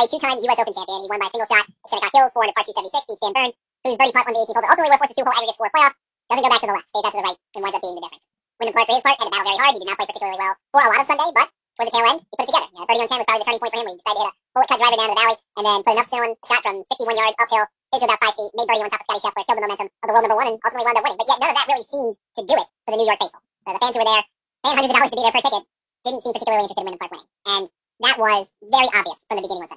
a two-time U.S. Open champion. He won by a single shot. Shinnecock Hills, 400 par 276, beat Sam Burns, whose birdie putt won the 18th hole. Ultimately, were forced a two-hole aggregate score playoff. Doesn't go back to the left, stays out to the right, and winds up being the difference. Wyndham Clark, for his part, had to battle very hard. He did not play particularly well for a lot of Sunday, but toward the tail end, he put it together. The birdie on 10 was probably the turning point for him, where he decided to hit a bullet cut driver down to the valley, and then put enough spin on a shot from 61 yards uphill into about 5 feet, made birdie on top of Scotty Scheffler, killed the momentum of the world number one, and ultimately wound up winning. But yet none of that really seemed to do it for the New York faithful. The fans who were there, paying hundreds of dollars to be there per ticket, didn't seem particularly interested in Wyndham Clark winning. And that was very obvious from the beginning of Sunday.